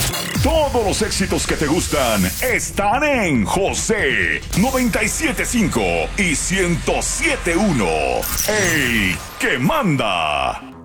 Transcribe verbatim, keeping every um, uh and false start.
Todos los éxitos que te gustan están en José noventa y siete punto cinco y ciento siete punto uno. El que manda.